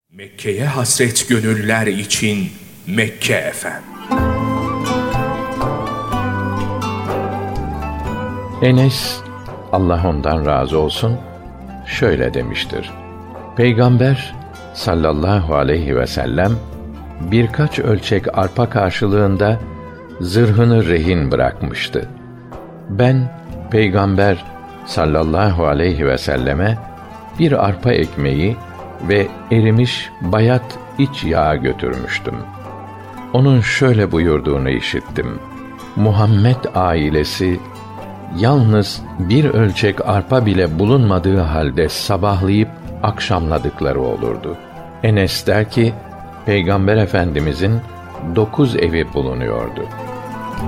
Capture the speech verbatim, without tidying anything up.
Mekke'ye hasret gönüller için Mekke F M. Enes, Allah ondan razı olsun, şöyle demiştir: Peygamber sallallahu aleyhi ve sellem birkaç ölçek arpa karşılığında zırhını rehin bırakmıştı. Ben Peygamber sallallahu aleyhi ve selleme bir arpa ekmeği ve erimiş bayat iç yağı götürmüştüm. Onun şöyle buyurduğunu işittim: Muhammed ailesi yalnız bir ölçek arpa bile bulunmadığı halde sabahlayıp akşamladıkları olurdu. Enes der ki, Peygamber Efendimizin dokuz evi bulunuyordu.